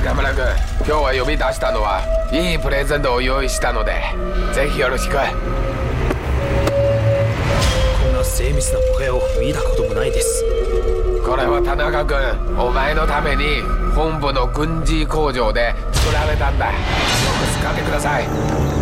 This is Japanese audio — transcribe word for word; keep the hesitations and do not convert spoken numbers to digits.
中村君、今日は呼び出したのはいいプレゼントを用意したので、ぜひよろしく。 こんな精密なポケを見たこともないです。 これは田中君、お前のために本部の軍事工場で作られたんだ。よく使ってください。